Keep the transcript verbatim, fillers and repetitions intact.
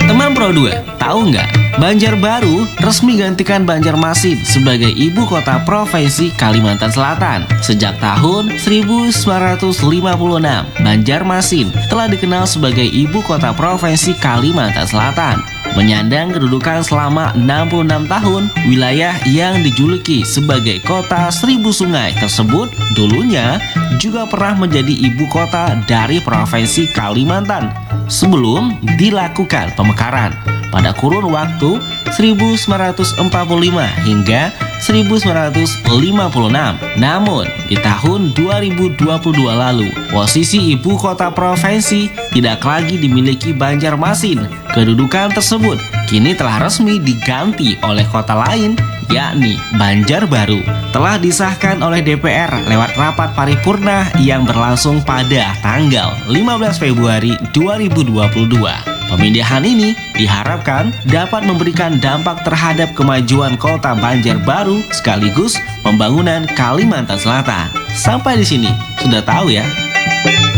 Teman Pro dua, tahu nggak? Banjarbaru resmi gantikan Banjarmasin sebagai ibu kota provinsi Kalimantan Selatan. Sejak tahun seribu sembilan ratus lima puluh enam, Banjarmasin telah dikenal sebagai ibu kota provinsi Kalimantan Selatan. Menyandang kedudukan selama enam puluh enam tahun, wilayah yang dijuluki sebagai kota seribu sungai tersebut dulunya juga pernah menjadi ibu kota dari provinsi Kalimantan sebelum dilakukan pemekaran pada kurun waktu seribu sembilan ratus empat puluh lima hingga seribu sembilan ratus lima puluh enam. Namun, di tahun dua ribu dua puluh dua lalu, posisi ibu kota provinsi tidak lagi dimiliki Banjarmasin. Kedudukan tersebut kini telah resmi diganti oleh kota lain, yakni Banjarbaru. Telah disahkan oleh D P R lewat rapat paripurna yang berlangsung pada tanggal lima belas Februari dua ribu dua puluh dua. Pemindahan ini diharapkan dapat memberikan dampak terhadap kemajuan kota Banjarbaru sekaligus pembangunan Kalimantan Selatan. Sampai di sini sudah tahu ya